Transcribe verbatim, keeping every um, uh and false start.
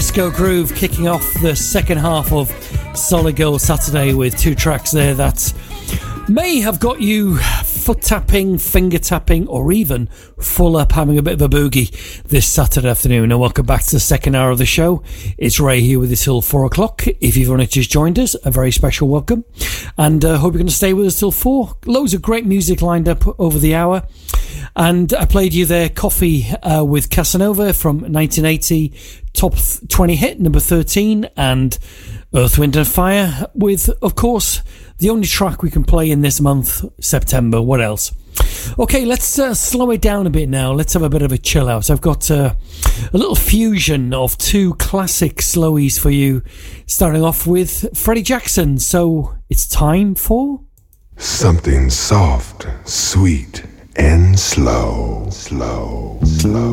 Disco Groove kicking off the second half of Solid Gold Saturday with two tracks there that may have got you foot tapping, finger tapping, or even full up having a bit of a boogie this Saturday afternoon. And welcome back to the second hour of the show. It's Ray here with you till four o'clock. If you've only just joined us, a very special welcome. And I uh, hope you're going to stay with us till four. Loads of great music lined up over the hour. And I played you there Coffee uh, with Casanova from nineteen eighty, top twenty hit, number thirteen, and Earth, Wind and Fire with, of course, the only track we can play in this month, September. What else? Okay, let's uh, slow it down a bit now. Let's have a bit of a chill out. I've got uh, a little fusion of two classic slowies for you, starting off with Freddie Jackson. So it's time for... something soft, sweet, and slow, slow, slow.